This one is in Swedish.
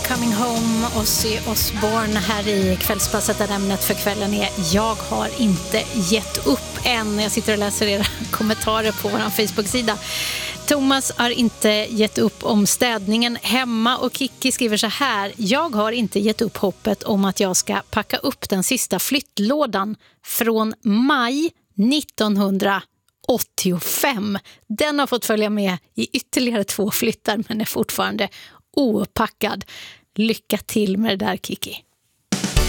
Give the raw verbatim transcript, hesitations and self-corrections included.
Coming Home, Ozzy Osbourne här i Kvällspasset, där ämnet för kvällen är Jag har inte gett upp än. Jag sitter och läser era kommentarer på vår Facebook-sida. Thomas har inte gett upp om städningen hemma och Kiki skriver så här: Jag har inte gett upp hoppet om att jag ska packa upp den sista flyttlådan från maj nittonhundraåttiofem. Den har fått följa med i ytterligare två flyttar men är fortfarande opackad. Lycka till med det där, Kiki.